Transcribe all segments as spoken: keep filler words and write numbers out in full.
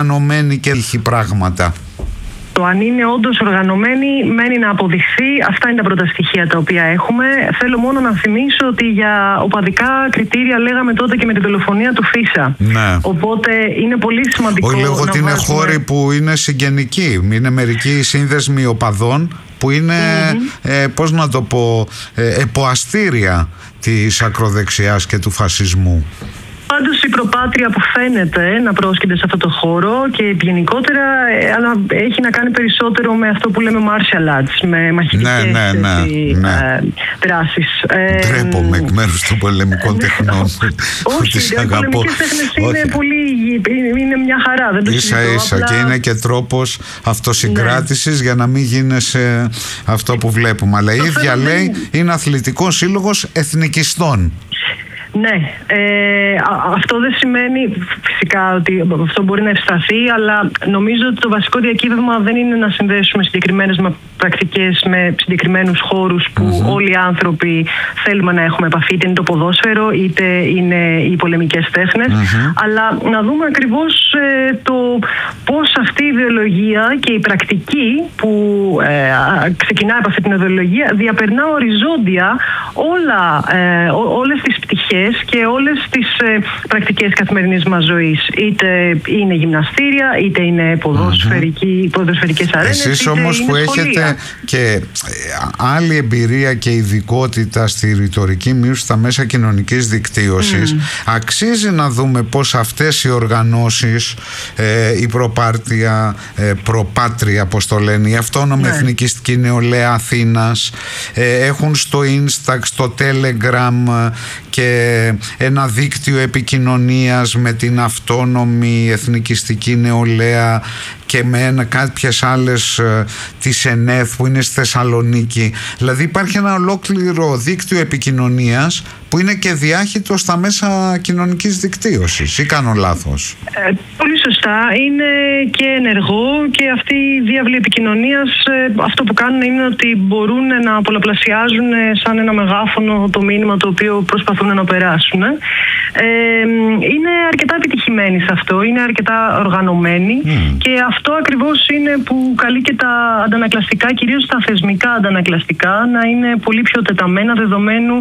οργανωμένη και έχει πράγματα. Το αν είναι όντως οργανωμένοι μένει να αποδειχθεί. Αυτά είναι τα πρώτα στοιχεία τα οποία έχουμε. Θέλω μόνο να θυμίσω ότι για οπαδικά κριτήρια λέγαμε τότε και με την δολοφονία του Φίσα. Ναι. Οπότε είναι πολύ σημαντικό. Όχι, λέγω ότι είναι βάζουμε... χώροι που είναι συγγενικοί. Είναι μερικοί σύνδεσμοι οπαδών που είναι, mm-hmm. ε, πώς να το πω, ε, εποαστήρια της ακροδεξιάς και του φασισμού. Πάντως η προπάτρια που φαίνεται να πρόσκειται σε αυτό το χώρο και γενικότερα αλλά έχει να κάνει περισσότερο με αυτό που λέμε martial arts, με μαχητικές ναι, ναι, ναι, ναι. δράσεις. Ντρέπομαι εκ μέρους των πολεμικών τεχνών. Όχι, οι πολεμικές τέχνες είναι πολύ, είναι μια χαρά. Δεν το ίσα συζητώ, ίσα απλά... και είναι και τρόπος αυτοσυγκράτησης ναι. για να μην γίνεσαι αυτό που βλέπουμε. Αλλά η ίδια λέει είναι αθλητικός σύλλογος εθνικιστών. Ναι, ε, αυτό δεν σημαίνει φυσικά ότι αυτό μπορεί να ευσταθεί, αλλά νομίζω ότι το βασικό διακύβευμα δεν είναι να συνδέσουμε συγκεκριμένες πρακτικές με συγκεκριμένους χώρους που mm-hmm. όλοι οι άνθρωποι θέλουμε να έχουμε επαφή, είτε είναι το ποδόσφαιρο είτε είναι οι πολεμικές τέχνες, mm-hmm. αλλά να δούμε ακριβώς ε, το πώς αυτή η ιδεολογία και η πρακτική που ε, ξεκινάει από αυτή την ιδεολογία διαπερνά οριζόντια όλα, ε, ό, όλες τις πτυχές και όλες τις ε, πρακτικές καθημερινής μας ζωής. Είτε είναι γυμναστήρια, είτε είναι ποδοσφαιρική, mm-hmm. ποδοσφαιρικές αρένες. Εσείς όμως που έχετε και άλλη εμπειρία και ειδικότητα στη ρητορική μείωση στα μέσα κοινωνικής δικτύωσης, mm. αξίζει να δούμε πώς αυτές οι οργανώσεις, ε, η προπάρτια, ε, προπάτρια, πώς το λένε, η αυτόνομη yeah. εθνικιστική νεολαία Αθήνας, ε, έχουν στο Instagram, στο Telegram και ένα δίκτυο επικοινωνίας με την αυτόνομη εθνικιστική νεολαία και με ένα, κάποιες άλλες ε, της ΕΝΕΘ που είναι στη Θεσσαλονίκη. Δηλαδή υπάρχει ένα ολόκληρο δίκτυο επικοινωνίας που είναι και διάχυτο στα μέσα κοινωνικής δικτύωσης, ή κάνω λάθος? Ε, πολύ σωστά. Είναι και ενεργό και αυτή η διάβλη επικοινωνίας ε, αυτό που κάνουν είναι ότι μπορούν να πολλαπλασιάζουν σαν ένα μεγάφωνο το μήνυμα το οποίο προσπαθούν να περάσουν. Ε, είναι αρκετά επιτυχημένοι σε αυτό, είναι αρκετά οργανωμένοι mm. και αυτό ακριβώς είναι που καλεί και τα αντανακλαστικά, κυρίως τα θεσμικά αντανακλαστικά, να είναι πολύ πιο τεταμένα δεδομένου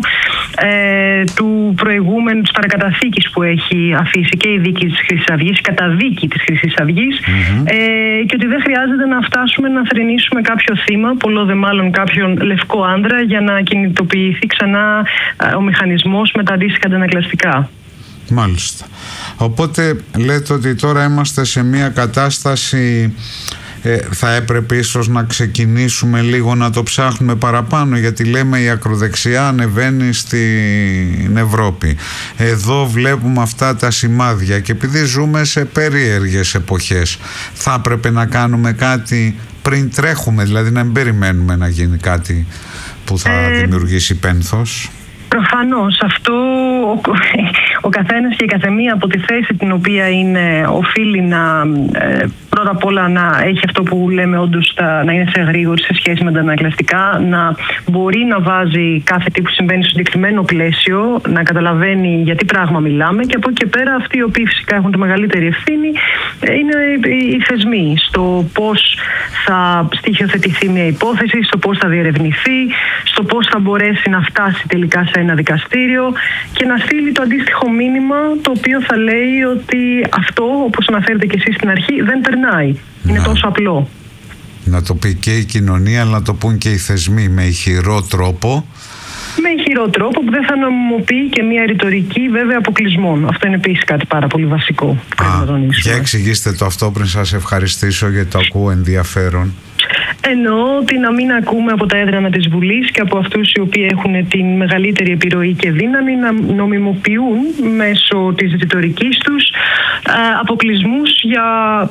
ε, του προηγούμενου, της παρακαταθήκης που έχει αφήσει και η δίκη της Χρυσής Αυγής, η καταδίκη της Χρυσής Αυγής mm-hmm. ε, και ότι δεν χρειάζεται να φτάσουμε να θρηνήσουμε κάποιο θύμα, πολλό δε μάλλον κάποιον λευκό άνδρα, για να κινητοποιηθεί ξανά ε, ο μηχανισμός με τα αντίστοιχα αντανακλαστικά. Μάλιστα. Οπότε λέτε ότι τώρα είμαστε σε μια κατάσταση, ε, θα έπρεπε ίσως να ξεκινήσουμε λίγο να το ψάχνουμε παραπάνω, γιατί λέμε η ακροδεξιά ανεβαίνει στην Ευρώπη. Εδώ βλέπουμε αυτά τα σημάδια και επειδή ζούμε σε περίεργες εποχές, θα έπρεπε να κάνουμε κάτι πριν τρέχουμε, δηλαδή να μην περιμένουμε να γίνει κάτι που θα ε... δημιουργήσει πένθος. Προφανώς αυτό ο, ο καθένας και η καθεμία από τη θέση την οποία είναι οφείλει να ε, πρώτα απ' όλα να έχει αυτό που λέμε όντως τα, να είναι σε γρήγορη σε σχέση με τα ανακλαστικά, να μπορεί να βάζει κάθε τι που συμβαίνει στο συγκεκριμένο πλαίσιο, να καταλαβαίνει για τι πράγμα μιλάμε, και από εκεί και πέρα αυτοί οι οποίοι φυσικά έχουν τη μεγαλύτερη ευθύνη είναι οι θεσμοί, στο πώς θα στοιχειοθετηθεί μια υπόθεση, στο πώς θα διερευνηθεί, στο πώς θα μπορέσει να φτάσει τελικά σε ένα δικαστήριο και να στείλει το αντίστοιχο μήνυμα το οποίο θα λέει ότι αυτό, όπως αναφέρετε και εσείς στην αρχή, δεν περνάει. Είναι να, τόσο απλό. Να το πει και η κοινωνία, αλλά να το πούν και οι θεσμοί με ηχηρό τρόπο. Με ηχηρό τρόπο που δεν θα νομιμοποιεί και μια ρητορική βέβαια αποκλεισμών. Αυτό είναι επίσης κάτι πάρα πολύ βασικό. Α, για εξηγήστε το αυτό πριν σας ευχαριστήσω, γιατί το ακούω ενδιαφέρον. Εννοώ ότι να μην ακούμε από τα έδρανα της Βουλής και από αυτούς οι οποίοι έχουν την μεγαλύτερη επιρροή και δύναμη να νομιμοποιούν μέσω της ρητορικής τους αποκλεισμούς για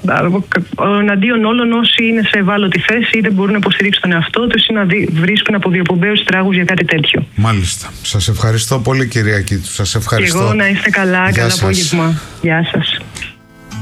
εναντίον όλων όσοι είναι σε ευάλωτη θέση ή δεν μπορούν να υποστηρίξουν τον εαυτό τους ή να βρίσκουν από διοπομπαίους τράγους για κάτι τέτοιο. Μάλιστα. Σας ευχαριστώ πολύ, κυρία Κίτου. Σας ευχαριστώ. Και εγώ, να είστε καλά. Καλό απόγευμα. Γεια σας.